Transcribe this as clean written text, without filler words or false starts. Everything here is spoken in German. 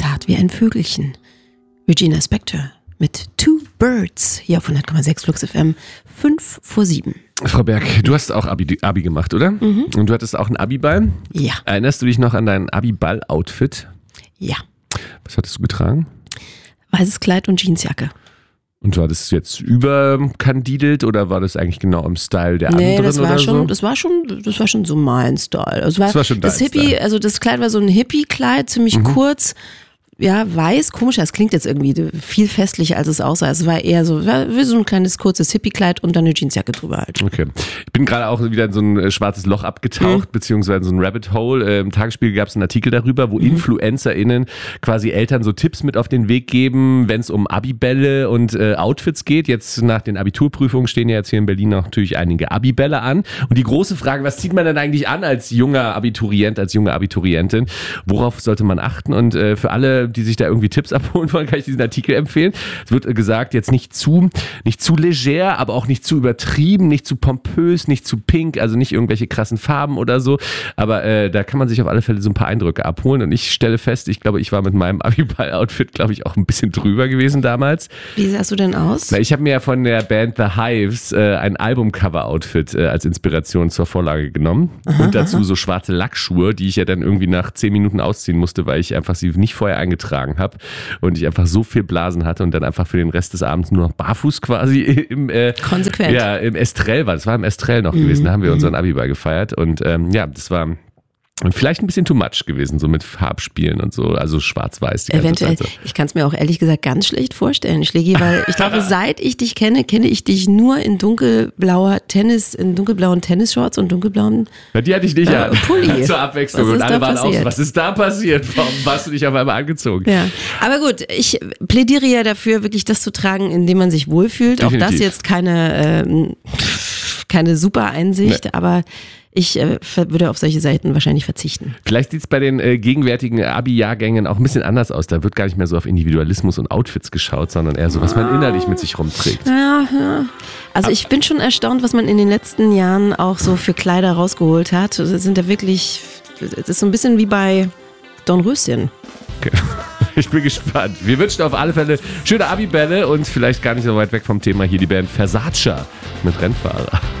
zart wie ein Vögelchen. Regina Spektor mit Two Birds hier auf 100,6 Flux FM, 5 vor 7. Frau Berg, du hast auch Abi gemacht, oder? Mhm. Und du hattest auch einen Abi-Ball? Ja. Erinnerst du dich noch an dein Abi-Ball-Outfit? Ja. Was hattest du getragen? Weißes Kleid und Jeansjacke. Und war das jetzt überkandidelt oder war das eigentlich genau im Style der anderen das war oder schon, so? das war schon so mein Style. Also das war schon das Hippie, Style. also das Kleid war so ein Hippie-Kleid, ziemlich kurz. Ja, weiß, komisch, das klingt jetzt irgendwie viel festlicher, als es aussah. Es war eher so, wie so ein kleines kurzes Hippie-Kleid und dann eine Jeansjacke drüber halt. Okay. Ich bin gerade auch wieder in so ein schwarzes Loch abgetaucht, beziehungsweise so ein Rabbit Hole. Im Tagesspiegel gab es einen Artikel darüber, wo InfluencerInnen quasi Eltern so Tipps mit auf den Weg geben, wenn es um Abibälle und Outfits geht. Jetzt nach den Abiturprüfungen stehen ja jetzt hier in Berlin natürlich einige Abibälle an. Und die große Frage, was zieht man denn eigentlich an als junger Abiturient, als junge Abiturientin? Worauf sollte man achten? Und für alle, die sich da irgendwie Tipps abholen wollen, kann ich diesen Artikel empfehlen. Es wird gesagt, jetzt nicht zu leger, aber auch nicht zu übertrieben, nicht zu pompös, nicht zu pink, also nicht irgendwelche krassen Farben oder so. Aber da kann man sich auf alle Fälle so ein paar Eindrücke abholen. Und ich stelle fest, ich glaube, ich war mit meinem Abiball-Outfit, glaube ich, auch ein bisschen drüber gewesen damals. Wie sahst du denn aus? Ich habe mir ja von der Band The Hives ein Albumcover-Outfit als Inspiration zur Vorlage genommen. Und dazu so schwarze Lackschuhe, die ich ja dann irgendwie nach 10 Minuten ausziehen musste, weil ich einfach sie nicht vorher eingetragen habe und ich einfach so viel Blasen hatte und dann einfach für den Rest des Abends nur noch barfuß quasi im Konsequent. Ja, im Estrell war. Das war im Estrell noch gewesen. Da haben wir unseren Abi-Ball gefeiert und das war vielleicht ein bisschen too much gewesen, so mit Farbspielen und so, also schwarz-weiß. Eventuell. Ich kann es mir auch ehrlich gesagt ganz schlecht vorstellen, Schlägi, weil ich glaube, seit ich dich kenne ich dich nur in dunkelblauen Tennisshorts und dunkelblauen die hatte ich nicht an. Pulli. Zur Abwechslung. Und alle waren auch so, was ist da passiert? Warum warst du dich auf einmal angezogen? Ja, aber gut, ich plädiere ja dafür, wirklich das zu tragen, in dem man sich wohlfühlt. Definitiv. Auch das jetzt keine super Einsicht, aber ich würde auf solche Seiten wahrscheinlich verzichten. Vielleicht sieht es bei den gegenwärtigen Abi-Jahrgängen auch ein bisschen anders aus. Da wird gar nicht mehr so auf Individualismus und Outfits geschaut, sondern eher so, was man innerlich mit sich rumträgt. Ja. Also ich bin schon erstaunt, was man in den letzten Jahren auch so für Kleider rausgeholt hat. Das sind ja wirklich, es ist so ein bisschen wie bei Dornröschen. Okay. Ich bin gespannt. Wir wünschen auf alle Fälle schöne Abi-Bälle und vielleicht gar nicht so weit weg vom Thema hier die Band Versace mit Rennfahrer.